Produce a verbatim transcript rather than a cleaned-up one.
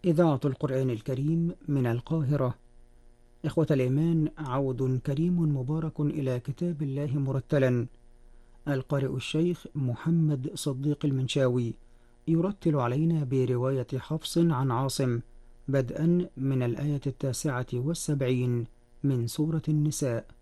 إذاعة القرآن الكريم من القاهرة. إخوة الإيمان، عود كريم مبارك إلى كتاب الله مرتلا. القارئ الشيخ محمد صديق المنشاوي يرتل علينا برواية حفص عن عاصم، بدءا من الآية التاسعة والسبعين من سورة النساء.